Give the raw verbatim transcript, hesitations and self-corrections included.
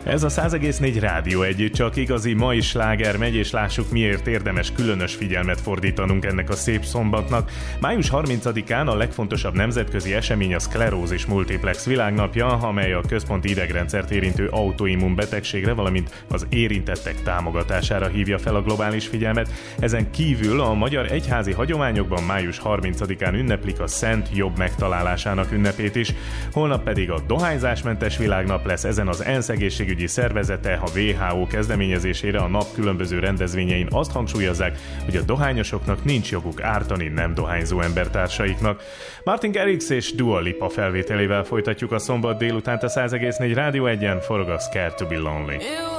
Ez a száz egész négy Rádió egy, csak igazi mai sláger megy, és lássuk, miért érdemes különös figyelmet fordítanunk ennek a szép szombatnak. május harmincadikán a legfontosabb nemzetközi esemény a szklerózis multiplex világnapja, amely a központi idegrendszert érintő autoimmun betegségre, valamint az érintettek támogatására hívja fel a globális figyelmet. Ezen kívül a magyar egyházi hagyományokban május harmincadikán ünneplik a Szent Jobb megtalálásának ünnepét is. Holnap pedig a dohányzásmentes világnap lesz, ezen az ENSZ egészségügyi szervezete a dupla vé há ó kezdeményezésére a nap különböző rendezvényein azt hangsúlyozzák, hogy a dohányosoknak nincs joguk ártani nem dohányzó embertársaiknak. Martin Garrix és Dua Lipa felvételével folytatjuk a szombat délutánt a száz egész négy Rádió egyen, forog a Scared to be Lonely.